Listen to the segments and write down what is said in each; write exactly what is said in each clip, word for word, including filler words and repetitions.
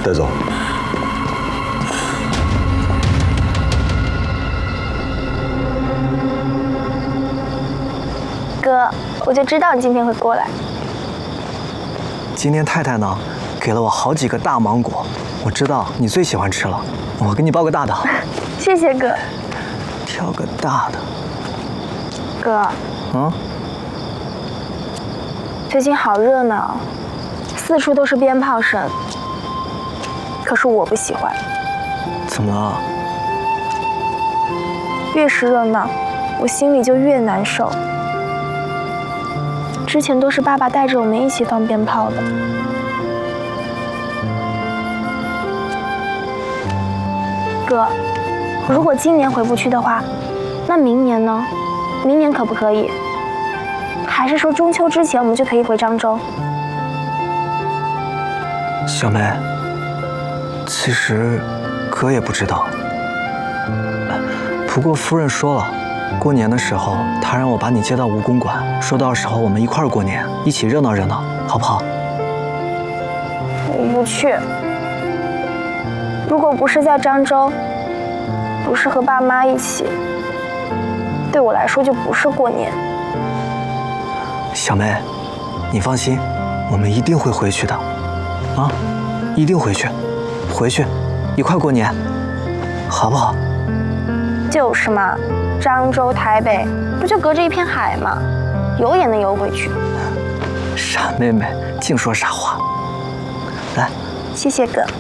再走。 哥，我就知道你今天会过来。 今天太太呢，给了我好几个大芒果，我知道你最喜欢吃了，我给你包个大的。 谢谢哥。 挑个大的。 哥。 嗯。 最近好热闹，四处都是鞭炮声。可是我不喜欢。 怎么了？ 越是热闹，我心里就越难受。之前都是爸爸带着我们一起放鞭炮的。哥，如果今年回不去的话，那明年呢？明年可不可以？还是说中秋之前我们就可以回漳州？ 小梅，其实哥也不知道。不过夫人说了，过年的时候她让我把你接到吴公馆，说到时候我们一块儿过年，一起热闹热闹，好不好？ 我不去。如果不是在漳州，不是和爸妈一起，对我来说就不是过年。 小梅，你放心，我们一定会回去的，啊，一定回去，回去，一块过年，好不好？ 就是嘛，漳州、台北不就隔着一片海吗？游也能游回去。 傻妹妹，净说傻话。来， 谢谢哥。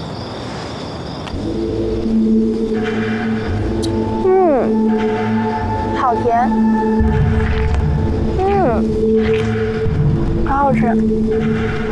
嗯，好甜。嗯，好好吃。